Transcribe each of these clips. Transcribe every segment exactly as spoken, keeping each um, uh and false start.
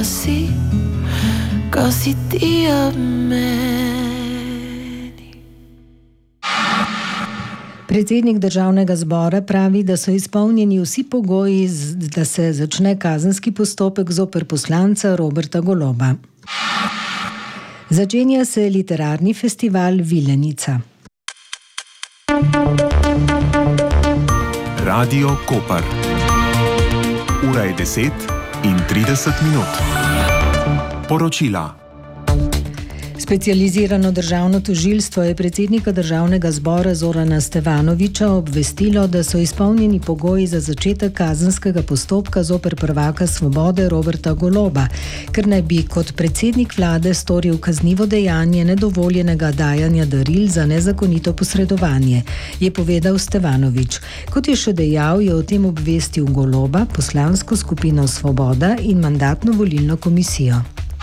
si, ko si ti ob meni. Predsednik državnega zbora pravi, da so izpolnjeni vsi pogoji, da se začne kazenski postopek zoper poslanca Roberta Goloba. Začenja se literarni festival Vilenica. Radio Koper. Ura je deset in trideset minut. Poročila. Specializirano državno tožilstvo je predsednika državnega zbora Zorana Stevanovića obvestilo, da so izpolnjeni pogoji za začetek kazenskega postopka zoper prvaka Svobode Roberta Goloba, ker naj bi kot predsednik vlade storil kaznivo dejanje nedovoljenega dajanja daril za nezakonito posredovanje, je povedal Stevanović. Kot je še dejal, je o tem obvestil Goloba, poslansko skupino Svoboda in mandatno-volilno komisijo.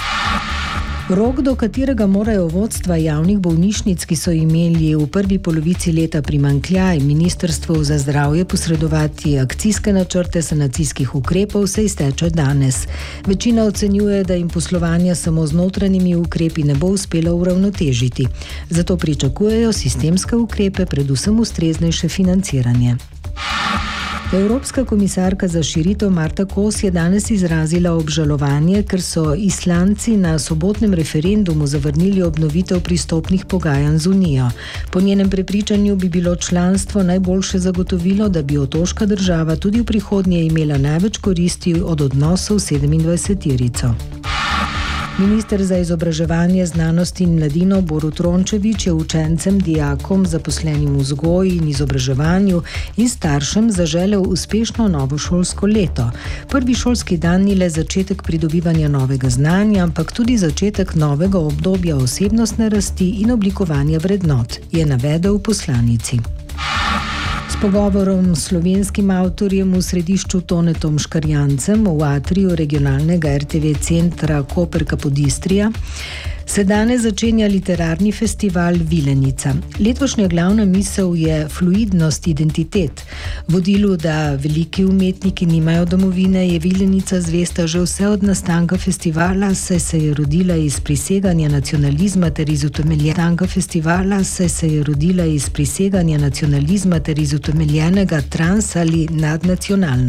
Rok, do katerega morajo vodstva javnih bolnišnic, ki so imeli v prvi polovici leta primanjkljaj, Ministrstvu za zdravje posredovati akcijske načrte sanacijskih ukrepov, se izteče danes. Večina ocenjuje, da jim poslovanja samo z notranjimi ukrepi ne bo uspelo uravnotežiti. Zato pričakujejo sistemske ukrepe, predvsem ustreznejše financiranje. Evropska komisarka za širitev Marta Kos je danes izrazila obžalovanje, ker so Islandci na sobotnem referendumu zavrnili obnovitev pristopnih pogajanj z Unijo. Po njenem prepričanju bi bilo članstvo najboljše zagotovilo, da bi otoška država tudi v prihodnje imela največ koristi od odnosov sedemindvajseterico. Minister za izobraževanje, znanost in mladino Borut Rončević je učencem, dijakom, zaposlenim v vzgoji in izobraževanju in staršem zaželel uspešno novo šolsko leto. Prvi šolski dan ni le začetek pridobivanja novega znanja, ampak tudi začetek novega obdobja osebnostne rasti in oblikovanja vrednot, je navedel v poslanici. S pogovorom s slovenskim avtorjem v središču Tonetom Škarjancem v atriju regionalnega er te ve centra Koper Capodistria se danes začenja literarni festival Vilenica. Letošnja glavna misel je fluidnost identitet. Vodilu, da veliki umetniki nimajo domovine, je Vilenica zvesta že vse od nastanka festivala, saj se je rodila iz priseganja nacionalizma ter iz utemeljenega festivala, saj se je rodila iz priseganja nacionalizma ter iz utemeljenega trans ali nadnacionalnosti.